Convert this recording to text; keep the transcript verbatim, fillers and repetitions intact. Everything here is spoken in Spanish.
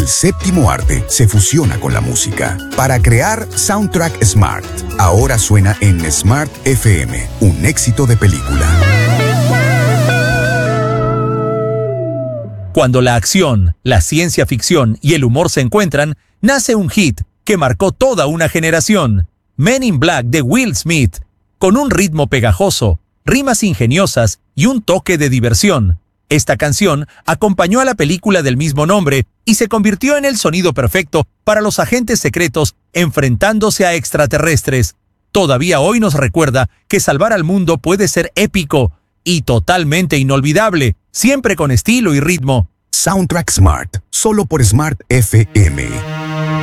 séptimo arte se fusiona con la música para crear Soundtrack Smart. Ahora suena en Smart F M, un éxito de película. Cuando la acción, la ciencia ficción y el humor se encuentran, nace un hit que marcó toda una generación. Men in Black de Will Smith, con un ritmo pegajoso, rimas ingeniosas y un toque de diversión. Esta canción acompañó a la película del mismo nombre y se convirtió en el sonido perfecto para los agentes secretos enfrentándose a extraterrestres. Todavía hoy nos recuerda que salvar al mundo puede ser épico y totalmente inolvidable, siempre con estilo y ritmo. Soundtrack Smart, solo por Smart F M.